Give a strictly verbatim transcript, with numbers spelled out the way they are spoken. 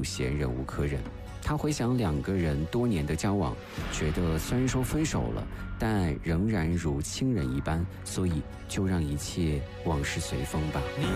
嫌，忍无可忍。他回想两个人多年的交往，觉得虽然说分手了，但仍然如亲人一般，所以就让一切往事随风吧。